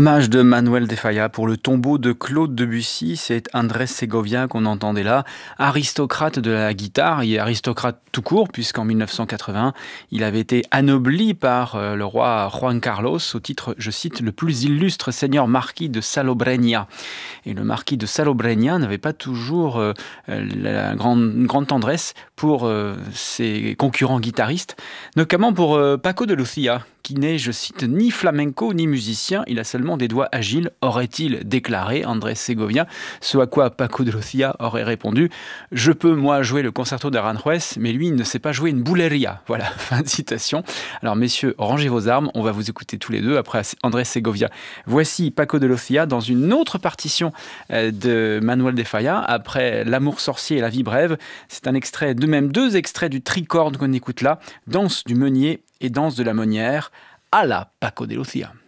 Hommage de Manuel de Falla pour le tombeau de Claude Debussy, c'est Andrés Segovia qu'on entendait là, aristocrate de la guitare et aristocrate tout court puisqu'en 1980, il avait été anobli par le roi Juan Carlos au titre, je cite, le plus illustre seigneur marquis de Salobreña. Et le marquis de Salobreña n'avait pas toujours une grande tendresse pour ses concurrents guitaristes, notamment pour Paco de Lucía, qui n'est, je cite, ni flamenco ni musicien, il a seulement des doigts agiles, aurait-il déclaré Andrés Segovia, ce à quoi Paco de Lucía aurait répondu « Je peux, moi, jouer le concerto d'Aranjuez, mais lui, il ne sait pas jouer une bulería ». Voilà, fin de citation. Alors, messieurs, rangez vos armes, on va vous écouter tous les deux après Andrés Segovia. Voici Paco de Lucía dans une autre partition de Manuel de Falla, après L'amour sorcier et la vie brève. C'est un extrait, de même deux extraits du tricorne qu'on écoute là, Danse du meunier et Danse de la meunière, à la Paco de Lucía.